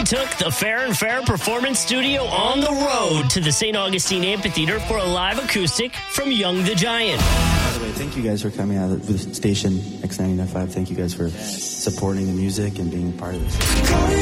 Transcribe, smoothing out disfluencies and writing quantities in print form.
took the Fair and Fair Performance Studio on the road to the St. Augustine Amphitheater for a live acoustic from Young the Giant. By the way, thank you guys for coming out of the station X99.5. Thank you guys for supporting the music and being part of this.